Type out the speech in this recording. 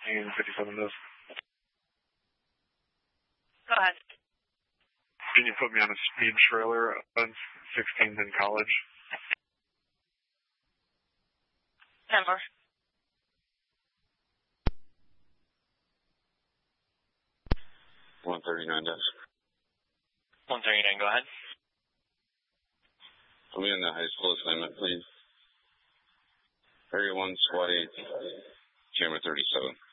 1657 does. Go ahead. Can you put me on a speed trailer on 16th and College? 10 more. 139 does. 139, go ahead. Put me in the high school assignment, please. Area 1, SWAT 8, camera 37.